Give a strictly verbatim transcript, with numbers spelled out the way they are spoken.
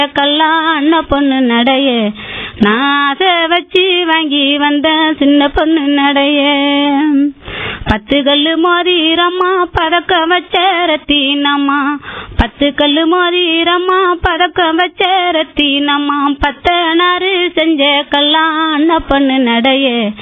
கல்லான பொண்ணு நடைய நான் ஆசை வச்சு வாங்கி வந்த சின்ன பொண்ணு நடைய பத்து கல்லு மோதிரம்மா பதக்க வச்ச ரத்தினம்மா பத்து கல்லு மோதிரம்மா பதக்க வச்ச ரத்தினம்மா பத்த நாறு செஞ்ச கல்லான பொண்ணு நடைய